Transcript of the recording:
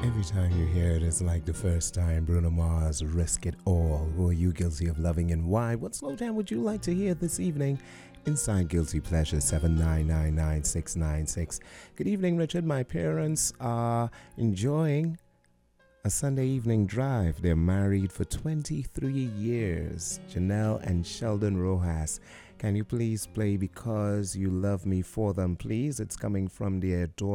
Every time you hear it, it's like the first time. Bruno Mars, Risk It All. Who are you guilty of loving and why? What slow jam would you like to hear this evening? Inside Guilty Pleasure 7999696. Good evening, Richard. My parents are enjoying a Sunday evening drive. They're married for 23 years. Janelle and Sheldon Rojas. Can you please play Because You Love Me for them, please? It's coming from their daughter.